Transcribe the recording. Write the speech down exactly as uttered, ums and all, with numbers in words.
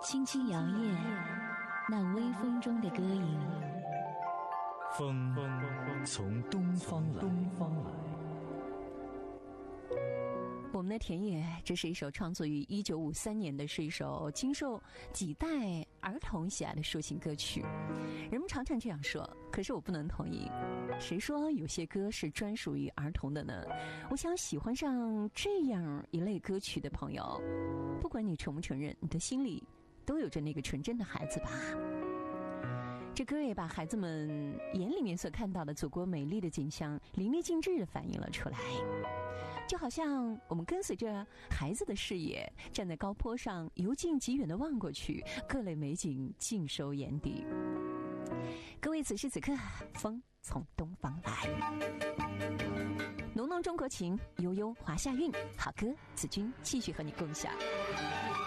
轻轻摇曳那微风中的歌影。 风从东方来，东方来。 我们的田野，这是一首创作于一九五三年的，是一首经受几代儿童喜爱的抒情歌曲。人们常常这样说，可是我不能同意。谁说有些歌是专属于儿童的呢？我想喜欢上这样一类歌曲的朋友，不管你承不承认，你的心里都有着那个纯真的孩子吧。这歌也把孩子们眼里面所看到的祖国美丽的景象淋漓尽致地反映了出来，就好像我们跟随着孩子的视野，站在高坡上由近及远地望过去，各类美景尽收眼底。各位，此时此刻，风从东方来，浓浓中国情，悠悠华夏韵。好歌，子君继续和你共享。